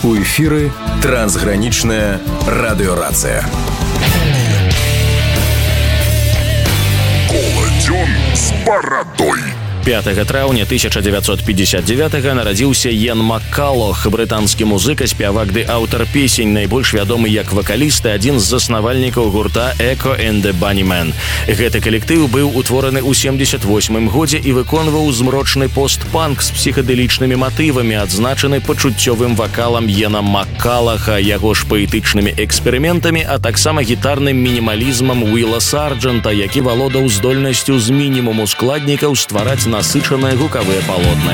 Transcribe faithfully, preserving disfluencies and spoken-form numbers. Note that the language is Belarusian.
У эфіры трансгранічная радыёрацыя. Коладзён з барадой. пятага траўня тысяча дзевяцьсот пятьдесят девятага нарадзіўся Іэн Маккалох, брытанскі музыка, спявак ды аўтар песень, найбольш вядомы як вакаліст і адзін з заснавальнікаў гурта Echo and the Bunnymen. Гэты калектыў быў утвораны ў семдзесят восьмым годзе і выконваў змрочны пост-панк з псіхадэлічнымі матывамі, адзначаны пачуццёвым вакалам Іэна Маккалаха, яго ж паэтычнымі эксперыментамі, а таксама гітарным мінімалізмам Уіла Сарджэнта, які валодаў здольнасцю з мінімуму складнікаў ствараць насычаныя гукавыя палотны.